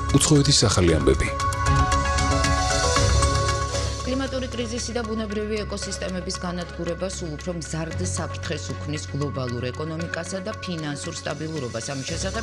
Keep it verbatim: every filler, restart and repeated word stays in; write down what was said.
უცხოეთის ახალი ამბები. კლიმატური კრიზისი და ბუნებრივი ეკოსისტემების განადგურება სულ უფრო მზარდ საფრთხეს უქმნის გლობალურ ეკონომიკასა და ფინანსურ სტაბილურობას. ამის შესახებ